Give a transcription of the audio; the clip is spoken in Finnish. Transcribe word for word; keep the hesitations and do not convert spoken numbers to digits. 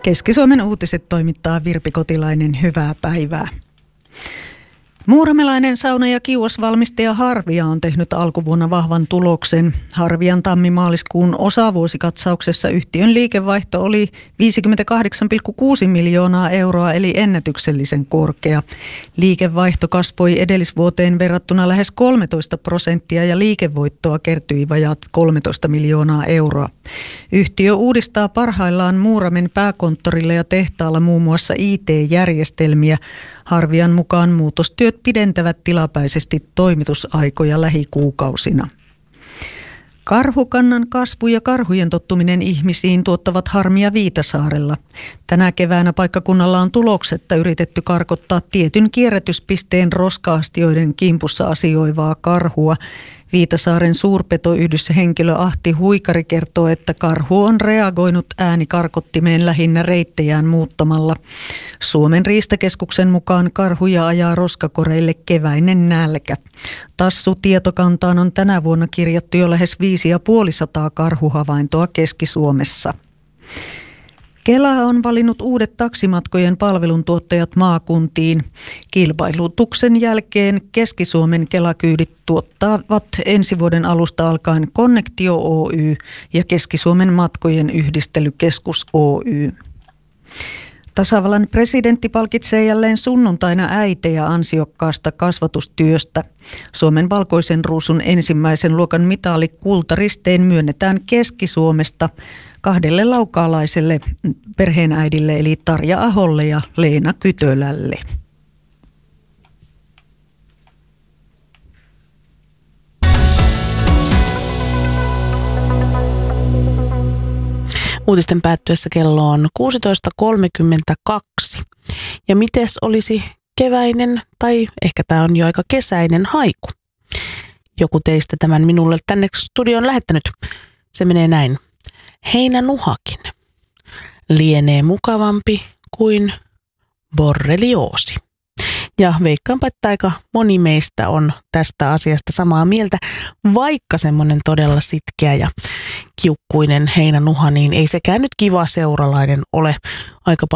Keski-Suomen uutiset toimittaa Virpi Kotilainen. Hyvää päivää. Muuramelainen sauna- ja kiuasvalmistaja Harvia on tehnyt alkuvuonna vahvan tuloksen. Harvian tammi-maaliskuun osavuosikatsauksessa yhtiön liikevaihto oli viisikymmentäkahdeksan pilkku kuusi miljoonaa euroa eli ennätyksellisen korkea. Liikevaihto kasvoi edellisvuoteen verrattuna lähes kolmetoista prosenttia ja liikevoittoa kertyi vajaat kolmetoista miljoonaa euroa. Yhtiö uudistaa parhaillaan Muuramen pääkonttorilla ja tehtaalla muun muassa I T-järjestelmiä. Harvian mukaan muutostyöt pidentävät tilapäisesti toimitusaikoja lähikuukausina. Karhukannan kasvu ja karhujen tottuminen ihmisiin tuottavat harmia Viitasaarella. Tänä keväänä paikkakunnalla on tuloksetta yritetty karkottaa tietyn kierrätyspisteen roska-astioiden kimpussa asioivaa karhua. Viitasaaren suurpetoyhdyshenkilö Ahti Huikari kertoo, että karhu on reagoinut äänikarkottimeen lähinnä reittejään muuttamalla. Suomen riistakeskuksen mukaan karhuja ajaa roskakoreille keväinen nälkä. Tassu-tietokantaan on tänä vuonna kirjattu jo lähes viisi ja puoli sataa karhuhavaintoa Keski-Suomessa. Kela on valinnut uudet taksimatkojen palveluntuottajat maakuntiin. Kilpailutuksen jälkeen Keski-Suomen Kela-kyydit tuottavat ensi vuoden alusta alkaen Connektio Oy ja Keski-Suomen matkojen yhdistelykeskus Oy. Tasavallan presidentti palkitsee jälleen sunnuntaina äitejä ansiokkaasta kasvatustyöstä. Suomen valkoisen ruusun ensimmäisen luokan mitali kultaristeen myönnetään Keski-Suomesta kahdelle laukaalaiselle perheenäidille eli Tarja Aholle ja Leena Kytölälle. Uutisten päättyessä kello on kuusitoista kolmekymmentäkaksi. Ja mites olisi keväinen tai ehkä tämä on jo aika kesäinen haiku? Joku teistä tämän minulle tänne studioon lähettänyt. Se menee näin. Heinänuhakin lienee mukavampi kuin borrelioosi. Ja veikkaanpa, että aika moni meistä on tästä asiasta samaa mieltä, vaikka semmoinen todella sitkeä ja kiukkuinen heinänuha, niin ei sekään nyt kiva seuralainen ole. Aika